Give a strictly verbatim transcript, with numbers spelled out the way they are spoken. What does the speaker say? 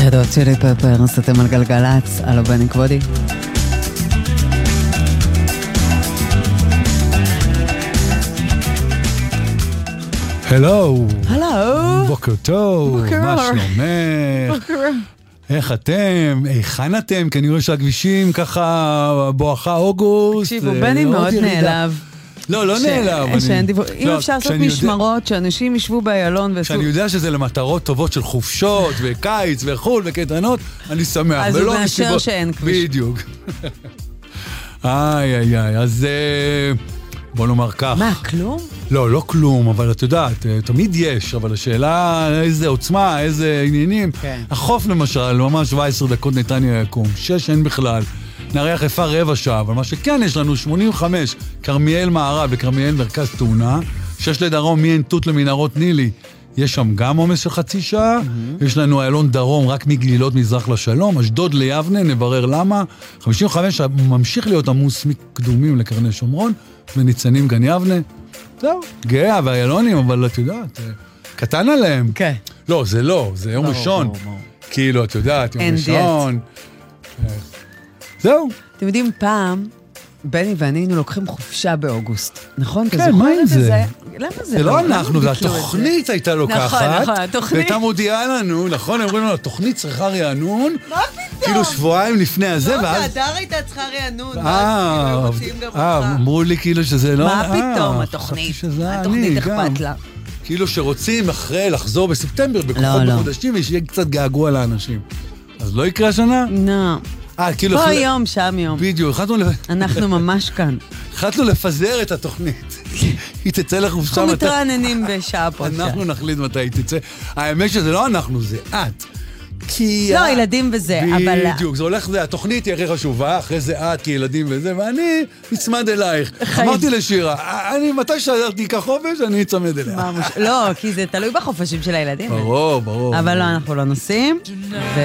רדות צ'ילי פפרס, אתם על גלגלץ, הלו בני כבודי. הלו. הלו. בוקר טוב. בוקר. מה שלומך? בוקר. איך אתם? היכן אתם? כי אני רואה שהכבישים ככה בואכה אוגוסט. תקשיבו, בני מאוד נעלב. לא, לא נעלב. אם אפשר לעשות משמרות, שאנשים ישבו באיילון. כשאני יודע שזה למטרות טובות של חופשות וקיץ וחול וקטרנות, אני שמח. אז הוא מאשר שאין כביש. בדיוק. איי, איי, איי. אז בוא נאמר כך. מה, כלום? לא, לא כלום, אבל את יודעת, תמיד יש, אבל השאלה איזה עוצמה, איזה עניינים. כן. החוף למשל, ממש שבע עשרה דקות נתניה יקום, שש אין בכלל. נערי חיפה רבע שעה, אבל מה שכן יש לנו שמונים וחמש, כרמיאל מערב וכרמיאל מרכז תאונה, שש לדרום מעין תות למנהרות נילי, יש שם גם עומס של חצי שעה, mm-hmm. יש לנו איילון דרום רק מגלילות מזרח לשלום, אשדוד ליבנה, נברר למה, חמישים וחמש ממשיך להיות עמוס מקדומים לקרני שומרון, וניצנים גן יבנה, זהו, גאה והיילונים, אבל את יודעת, קטן עליהם. כן. לא, זה לא, זה יום ראשון. כאילו, את יודעת, יום ראשון. זהו. אתם יודעים, פעם, בני ואני היינו לוקחים חופשה באוגוסט, נכון? כן, מה עם זה? למה זה? זה לא אנחנו, זה התוכנית הייתה לוקחת. נכון, נכון, התוכנית. והייתה מודיעה לנו, נכון, הם אומרים לנו, התוכנית צריכה רענון. מה פתאום? כאילו שבועיים לפני הזה, לא, ואז... זה הדר הייתה צריכה רענון, אה, ואז כאילו הם גם אותך. אה, אמרו לי כאילו שזה לא... מה פתאום, התוכנית? התוכנית אכפת לה. כאילו שרוצים אחרי לחזור בספטמבר, בכוחות בחודשים, ושיהיה קצת געגוע לאנשים. אז לא יקרה השנה? לא. אה, כאילו... פה יום, שם יום. בדיוק, החלטנו... אנחנו ממש כאן. החלטנו לפזר את התוכנית. היא תצא לחופשה... אנחנו מתרעננים בשעה פה. אנחנו נחליט מתי היא תצא. האמת שזה לא אנחנו, זה את. כי... לא, ילדים וזה, אבל... בדיוק, זה הולך, זה, התוכנית היא הכי חשובה, אחרי זה את, כי ילדים וזה, ואני נצמד אלייך. אמרתי לשירה, אני, מתי שעזרתי ייקח חופש, אני אצמד אלייך. לא, כי זה תלוי בחופשים של הילדים. ברור, ברור. אבל לא, אנחנו לא נוסעים.